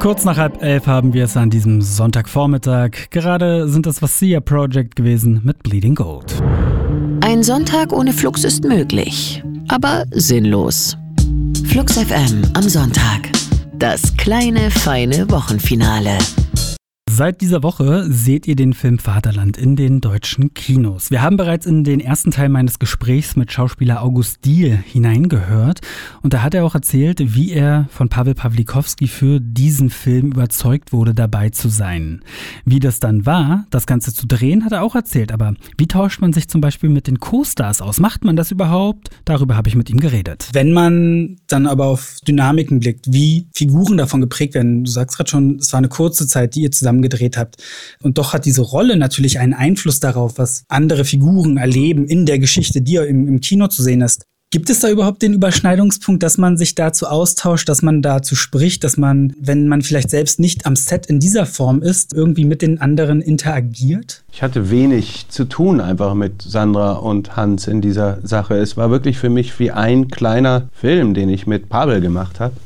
Kurz nach 10:30 haben wir es an diesem Sonntagvormittag. Gerade sind es Sia Project gewesen mit Bleeding Gold. Ein Sonntag ohne Flux ist möglich, aber sinnlos. Flux FM am Sonntag. Das kleine, feine Wochenfinale. Seit dieser Woche seht ihr den Film Vaterland in den deutschen Kinos. Wir haben bereits in den ersten Teil meines Gesprächs mit Schauspieler August Diehl hineingehört. Und da hat er auch erzählt, wie er von Paweł Pawlikowski für diesen Film überzeugt wurde, dabei zu sein. Wie das dann war, das Ganze zu drehen, hat er auch erzählt. Aber wie tauscht man sich zum Beispiel mit den Co-Stars aus? Macht man das überhaupt? Darüber habe ich mit ihm geredet. Wenn man dann aber auf Dynamiken blickt, wie Figuren davon geprägt werden, du sagst gerade schon, es war eine kurze Zeit, die ihr zusammen gedreht habt. Und doch hat diese Rolle natürlich einen Einfluss darauf, was andere Figuren erleben in der Geschichte, die im Kino zu sehen ist. Gibt es da überhaupt den Überschneidungspunkt, dass man sich dazu austauscht, dass man dazu spricht, dass man, wenn man vielleicht selbst nicht am Set in dieser Form ist, irgendwie mit den anderen interagiert? Ich hatte wenig zu tun einfach mit Sandra und Hans in dieser Sache. Es war wirklich für mich wie ein kleiner Film, den ich mit Paweł gemacht habe.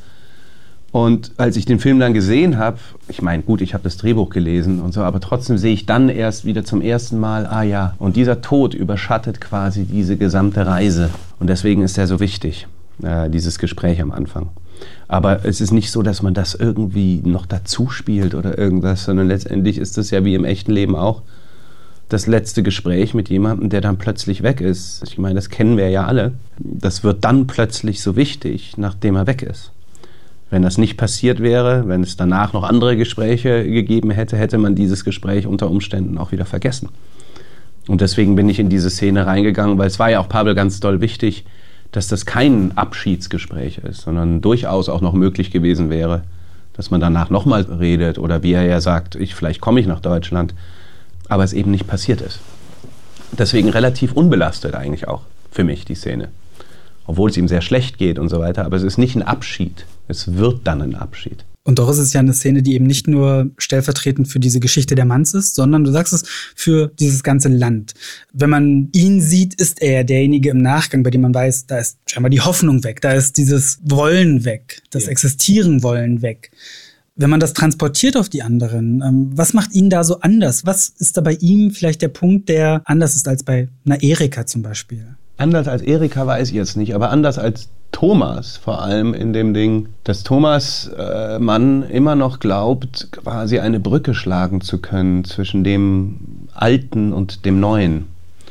Und als ich den Film dann gesehen habe, ich meine, gut, ich habe das Drehbuch gelesen und so, aber trotzdem sehe ich dann erst wieder zum ersten Mal, und dieser Tod überschattet quasi diese gesamte Reise. Und deswegen ist er so wichtig, dieses Gespräch am Anfang. Aber es ist nicht so, dass man das irgendwie noch dazu spielt oder irgendwas, sondern letztendlich ist das ja wie im echten Leben auch das letzte Gespräch mit jemandem, der dann plötzlich weg ist. Ich meine, das kennen wir ja alle. Das wird dann plötzlich so wichtig, nachdem er weg ist. Wenn das nicht passiert wäre, wenn es danach noch andere Gespräche gegeben hätte, hätte man dieses Gespräch unter Umständen auch wieder vergessen. Und deswegen bin ich in diese Szene reingegangen, weil es war ja auch Paweł ganz doll wichtig, dass das kein Abschiedsgespräch ist, sondern durchaus auch noch möglich gewesen wäre, dass man danach nochmal redet oder wie er ja sagt, vielleicht komme ich nach Deutschland, aber es eben nicht passiert ist. Deswegen relativ unbelastet eigentlich auch für mich die Szene. Obwohl es ihm sehr schlecht geht und so weiter, aber es ist nicht ein Abschied. Es wird dann ein Abschied. Und doch ist es ja eine Szene, die eben nicht nur stellvertretend für diese Geschichte der Manns ist, sondern, du sagst es, für dieses ganze Land. Wenn man ihn sieht, ist er derjenige im Nachgang, bei dem man weiß, da ist scheinbar die Hoffnung weg, da ist dieses Wollen weg, das Existieren wollen weg. Wenn man das transportiert auf die anderen, was macht ihn da so anders? Was ist da bei ihm vielleicht der Punkt, der anders ist als bei einer Erika zum Beispiel? Anders als Erika weiß ich jetzt nicht, aber anders als Thomas vor allem in dem Ding, dass Thomas Mann immer noch glaubt, quasi eine Brücke schlagen zu können zwischen dem Alten und dem Neuen,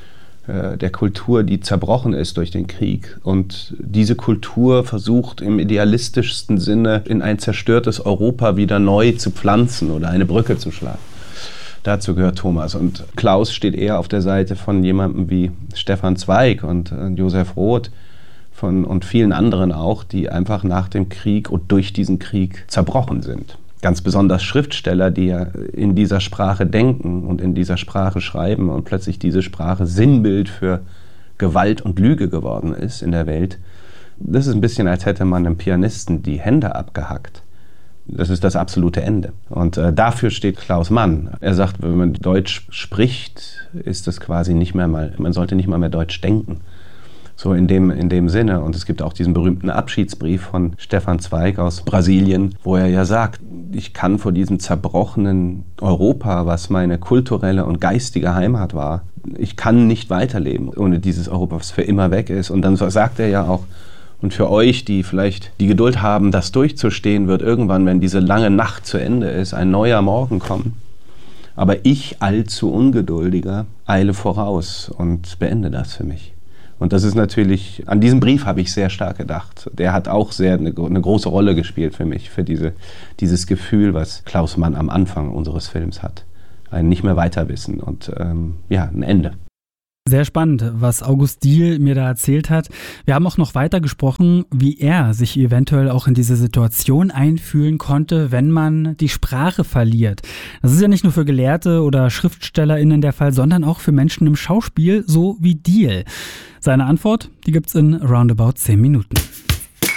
der Kultur, die zerbrochen ist durch den Krieg. Und diese Kultur versucht im idealistischsten Sinne in ein zerstörtes Europa wieder neu zu pflanzen oder eine Brücke zu schlagen. Dazu gehört Thomas. Und Klaus steht eher auf der Seite von jemandem wie Stefan Zweig und Josef Roth und vielen anderen auch, die einfach nach dem Krieg und durch diesen Krieg zerbrochen sind. Ganz besonders Schriftsteller, die ja in dieser Sprache denken und in dieser Sprache schreiben und plötzlich diese Sprache Sinnbild für Gewalt und Lüge geworden ist in der Welt. Das ist ein bisschen, als hätte man einem Pianisten die Hände abgehackt. Das ist das absolute Ende. Und dafür steht Klaus Mann. Er sagt, wenn man Deutsch spricht, ist das quasi nicht mehr man sollte nicht mal mehr Deutsch denken. So in dem Sinne. Und es gibt auch diesen berühmten Abschiedsbrief von Stefan Zweig aus Brasilien, wo er ja sagt, ich kann vor diesem zerbrochenen Europa, was meine kulturelle und geistige Heimat war, ich kann nicht weiterleben ohne dieses Europa, was für immer weg ist. Und dann sagt er ja auch, und für euch, die vielleicht die Geduld haben, das durchzustehen, wird irgendwann, wenn diese lange Nacht zu Ende ist, ein neuer Morgen kommen. Aber ich, allzu ungeduldiger, eile voraus und beende das für mich. Und das ist natürlich, an diesem Brief habe ich sehr stark gedacht. Der hat auch eine große Rolle gespielt für mich, für dieses Gefühl, was Klaus Mann am Anfang unseres Films hat. Ein nicht mehr weiterwissen und ein Ende. Sehr spannend, was August Diehl mir da erzählt hat. Wir haben auch noch weiter gesprochen, wie er sich eventuell auch in diese Situation einfühlen konnte, wenn man die Sprache verliert. Das ist ja nicht nur für Gelehrte oder SchriftstellerInnen der Fall, sondern auch für Menschen im Schauspiel, so wie Diehl. Seine Antwort, die gibt's in roundabout 10 Minuten.